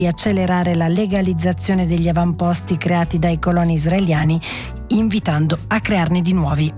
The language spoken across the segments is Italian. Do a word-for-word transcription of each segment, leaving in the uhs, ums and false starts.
di accelerare la legalizzazione degli avamposti creati dai coloni israeliani, invitando a crearne di nuovi.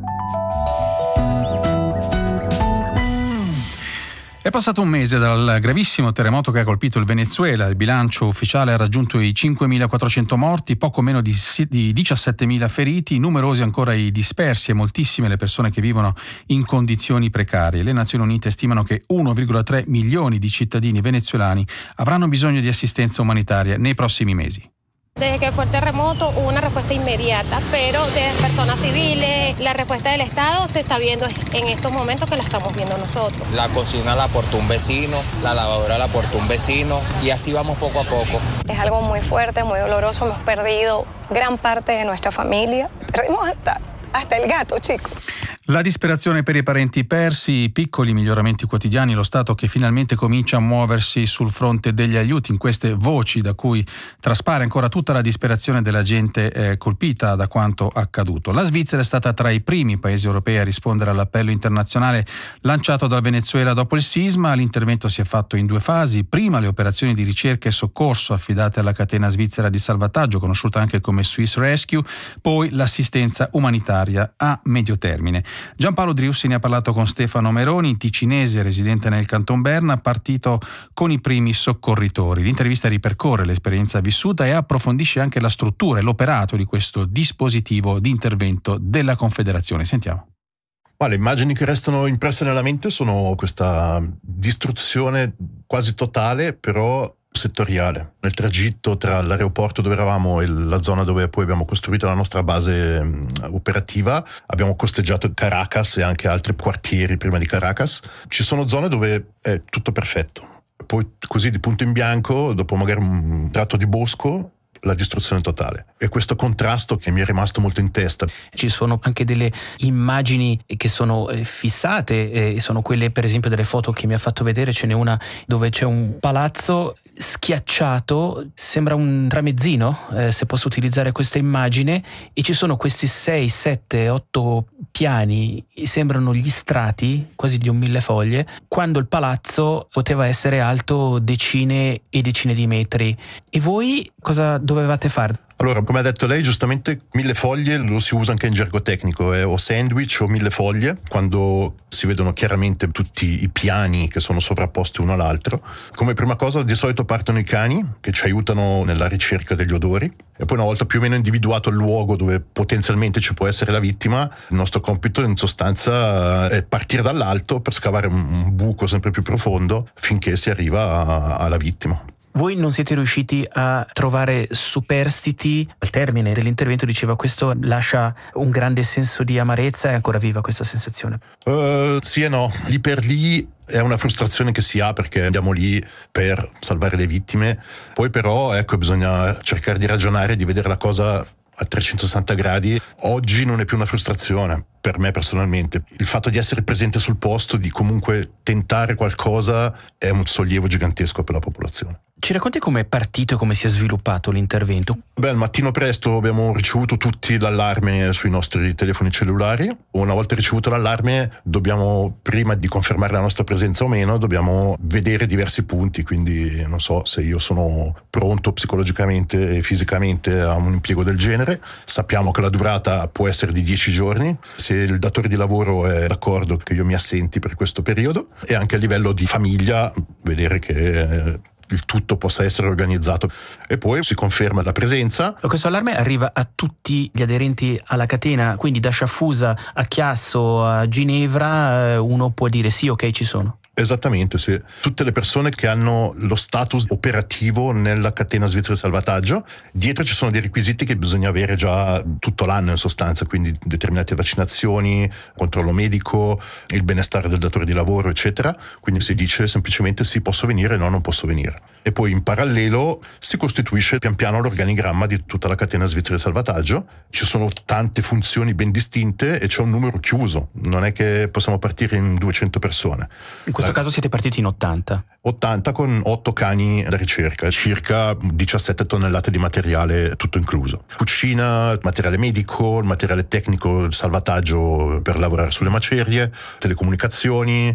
È passato un mese dal gravissimo terremoto che ha colpito il Venezuela. Il bilancio ufficiale ha raggiunto i cinquemilaquattrocento morti, poco meno di, di diciassettemila feriti, numerosi ancora i dispersi e moltissime le persone che vivono in condizioni precarie. Le Nazioni Unite stimano che uno virgola tre milioni di cittadini venezuelani avranno bisogno di assistenza umanitaria nei prossimi mesi. Desde que fue el terremoto hubo una respuesta inmediata, pero de personas civiles, la respuesta del Estado se está viendo en estos momentos que la estamos viendo nosotros. La cocina la aportó un vecino, la lavadora la aportó un vecino y así vamos poco a poco. Es algo muy fuerte, muy doloroso, hemos perdido gran parte de nuestra familia, perdimos hasta, hasta el gato, chicos. La disperazione per i parenti persi, i piccoli miglioramenti quotidiani, lo Stato che finalmente comincia a muoversi sul fronte degli aiuti, in queste voci da cui traspare ancora tutta la disperazione della gente eh, colpita da quanto accaduto. La Svizzera è stata tra i primi paesi europei a rispondere all'appello internazionale lanciato dal Venezuela dopo il sisma. L'intervento si è fatto in due fasi: prima le operazioni di ricerca e soccorso affidate alla catena svizzera di salvataggio, conosciuta anche come Swiss Rescue, poi l'assistenza umanitaria a medio termine. Giampaolo Driussi ne ha parlato con Stefano Meroni, ticinese residente nel Canton Berna, partito con i primi soccorritori. L'intervista ripercorre l'esperienza vissuta e approfondisce anche la struttura e l'operato di questo dispositivo di intervento della Confederazione. Sentiamo. Ma le immagini che restano impresse nella mente sono questa distruzione quasi totale, però settoriale. Nel tragitto tra l'aeroporto dove eravamo e la zona dove poi abbiamo costruito la nostra base um, operativa, abbiamo costeggiato Caracas e anche altri quartieri prima di Caracas. Ci sono zone dove è tutto perfetto. Poi così di punto in bianco, dopo magari un tratto di bosco, la distruzione totale. E questo contrasto che mi è rimasto molto in testa. Ci sono anche delle immagini che sono fissate, e sono quelle per esempio delle foto che mi ha fatto vedere. Ce n'è una dove c'è un palazzo schiacciato, sembra un tramezzino, eh, se posso utilizzare questa immagine, e ci sono questi sei, sette, otto piani, sembrano gli strati quasi di un millefoglie, quando il palazzo poteva essere alto decine e decine di metri. E voi cosa dovevate fare? Allora, come ha detto lei, giustamente mille foglie lo si usa anche in gergo tecnico, eh, o sandwich o mille foglie, quando si vedono chiaramente tutti i piani che sono sovrapposti uno all'altro. Come prima cosa di solito partono i cani che ci aiutano nella ricerca degli odori, e poi una volta più o meno individuato il luogo dove potenzialmente ci può essere la vittima, il nostro compito in sostanza è partire dall'alto per scavare un buco sempre più profondo finché si arriva a, alla vittima. Voi non siete riusciti a trovare superstiti? Al termine dell'intervento diceva: questo lascia un grande senso di amarezza. È ancora viva questa sensazione? Uh, sì e no. Lì per lì è una frustrazione che si ha perché andiamo lì per salvare le vittime. Poi però ecco, bisogna cercare di ragionare, di vedere la cosa a trecentosessanta gradi. Oggi non è più una frustrazione per me personalmente. Il fatto di essere presente sul posto, di comunque tentare qualcosa, è un sollievo gigantesco per la popolazione. Ci racconti come è partito e come si è sviluppato l'intervento? Beh, al mattino presto abbiamo ricevuto tutti l'allarme sui nostri telefoni cellulari. Una volta ricevuto l'allarme, dobbiamo, prima di confermare la nostra presenza o meno, dobbiamo vedere diversi punti. Quindi non so se io sono pronto psicologicamente e fisicamente a un impiego del genere. Sappiamo che la durata può essere di dieci giorni. Se il datore di lavoro è d'accordo che io mi assenti per questo periodo, e anche a livello di famiglia vedere che il tutto possa essere organizzato, e poi si conferma la presenza. Questo allarme arriva a tutti gli aderenti alla catena, quindi da Sciaffusa a Chiasso a Ginevra uno può dire sì, ok, ci sono. Esattamente, sì. Tutte le persone che hanno lo status operativo nella catena svizzera di salvataggio, dietro ci sono dei requisiti che bisogna avere già tutto l'anno in sostanza, quindi determinate vaccinazioni, controllo medico, il benestare del datore di lavoro, eccetera. Quindi si dice semplicemente sì, posso venire, no, non posso venire. E poi in parallelo si costituisce pian piano l'organigramma di tutta la catena svizzera di salvataggio. Ci sono tante funzioni ben distinte e c'è un numero chiuso, non è che possiamo partire in duecento persone. In questo caso siete partiti in ottanta? ottanta con otto cani da ricerca, circa diciassette tonnellate di materiale tutto incluso. Cucina, materiale medico, materiale tecnico, salvataggio per lavorare sulle macerie, telecomunicazioni,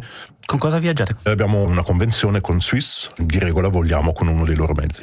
Con cosa viaggiate? Abbiamo una convenzione con Swiss, di regola voliamo con uno dei loro mezzi.